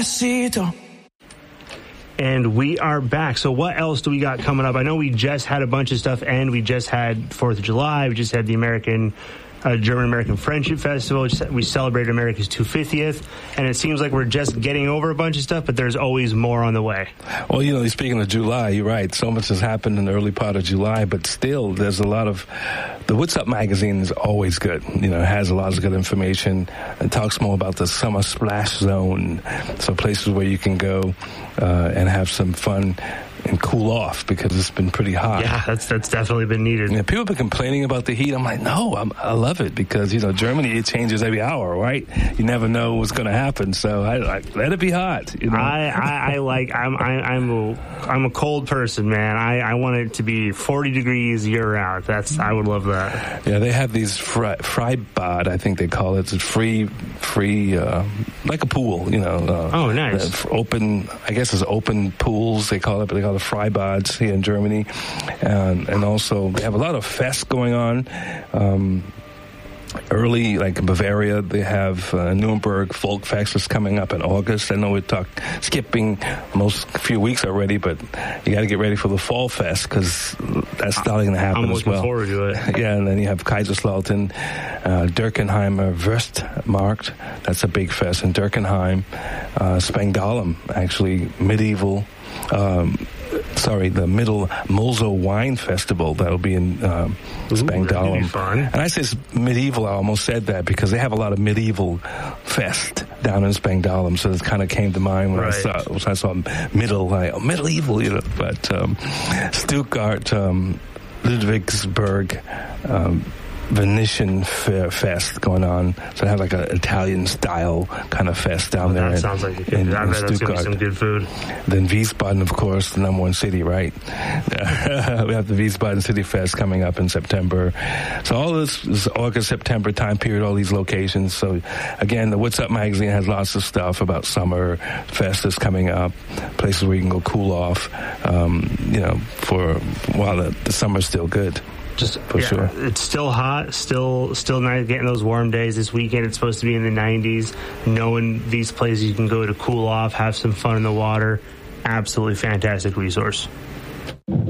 And we are back. So what else do we got coming up? I know we just had a bunch of stuff, and we just had 4th of July. We just had the German-American Friendship Festival. We celebrated America's 250th, and it seems like we're just getting over a bunch of stuff, but there's always more on the way. Well, you know, speaking of July, you're right. So much has happened in the early part of July, but still, there's a lot of... The What's Up magazine is always good. You know, it has a lot of good information and talks more about the summer splash zone, so places where you can go and have some fun and cool off because it's been pretty hot. Yeah, that's definitely been needed. Yeah, people have been complaining about the heat. I'm like, no, I love it because, you know, Germany, it changes every hour, right? You never know what's going to happen, so I let it be hot. You know? I'm a cold person, man. I want it to be 40 degrees year round. I would love that. Yeah, they have these Freibad, I think they call it. It's free, like a pool, you know. Oh, nice. Open, I guess it's open pools, they call it, but they call it Freibads here in Germany. And also, they have a lot of fests going on. Early, like in Bavaria, they have Nuremberg Folk Fest is coming up in August. I know we're skipping most few weeks already, but you got to get ready for the Fall Fest because that's starting to happen as well. I'm looking forward to it. Yeah, and then you have Kaiserslautern, Durkheimmer Wurstmarkt. That's a big fest in Durkheim. Spangdahlem, actually, medieval. The Middle Mulzo Wine Festival. That'll be in Spangdahlem. Fun. And I say it's medieval. I almost said that because they have a lot of medieval fest down in Spangdahlem. So it kind of came to mind when I saw medieval, you know. But Stuttgart, Ludwigsburg, Venetian Fest going on. So they have like an Italian-style kind of fest down there. That sounds like a good food. I bet that's going to be some good food. Then Wiesbaden, of course, the number one city, right? We have the Wiesbaden City Fest coming up in September. So all this is August, September time period, all these locations. So again, the What's Up magazine has lots of stuff about summer fest is coming up, places where you can go cool off, you know, while the summer's still good. Sure. It's still hot, still nice getting those warm days. This weekend it's supposed to be in the 90s. Knowing these places you can go to cool off, have some fun in the water, absolutely fantastic resource.